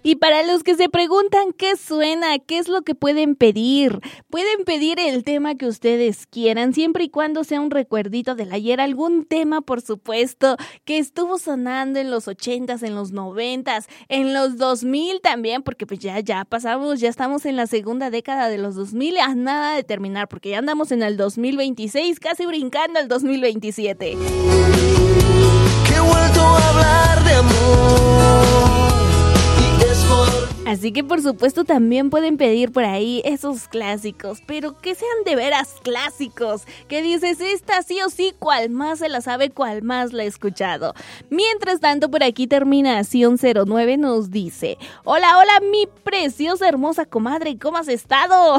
Y para los que se preguntan qué suena, qué es lo que pueden pedir el tema que ustedes quieran, siempre y cuando sea un recuerdito del ayer, algún tema, por supuesto, que estuvo sonando en los 80s, en los 90s, en los 2000 también, porque pues ya pasamos, ya estamos en la segunda década de los 2000, a nada de terminar, porque ya andamos en el 2026, casi brincando al 2027. Que he vuelto a hablar de amor y es por... Así que por supuesto también pueden pedir por ahí esos clásicos, pero que sean de veras clásicos, que dices esta sí o sí, cuál más se la sabe, cuál más la he escuchado. Mientras tanto, por aquí Terminación 09 nos dice: hola mi preciosa hermosa comadre, ¿cómo has estado?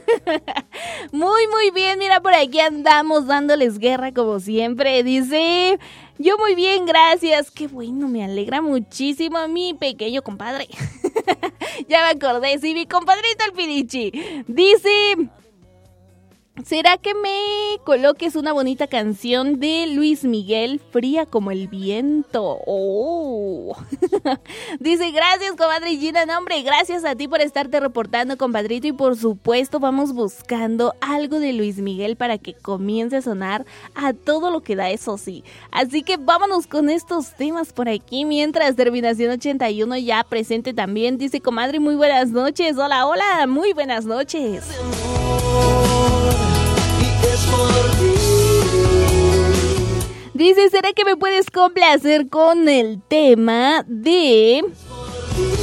Muy bien, mira, por aquí andamos dándoles guerra como siempre. Dice: yo muy bien, gracias. Qué bueno, me alegra muchísimo, mi pequeño compadre. Ya me acordé, sí, mi compadrito el Pidichi. Dice: ¿será que me coloques una bonita canción de Luis Miguel, Fría como el viento? Oh. Dice: gracias, comadre Gina. No, hombre, gracias a ti por estarte reportando, compadrito. Y por supuesto vamos buscando algo de Luis Miguel para que comience a sonar a todo lo que da, eso sí. Así que vámonos con estos temas por aquí. Mientras Terminación 81 ya presente también. Dice: comadre, muy buenas noches. Hola, muy buenas noches. Dice: ¿será que me puedes complacer con el tema de